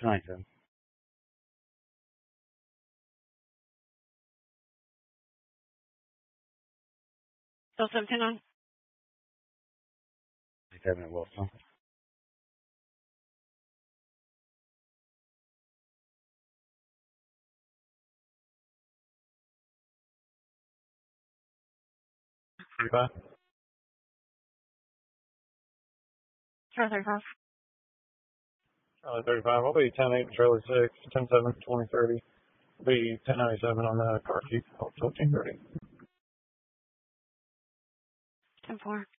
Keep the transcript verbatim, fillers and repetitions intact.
ninety-seven. Still seventeen on. ninety-seven at Wilson. thirty-five. Charlie thirty-five. Charlie thirty-five. I'll be ten eight, Charlie six, ten seven, twenty thirty. I'll be ten ninety-seven on the car key, fourteen thirty. ten four.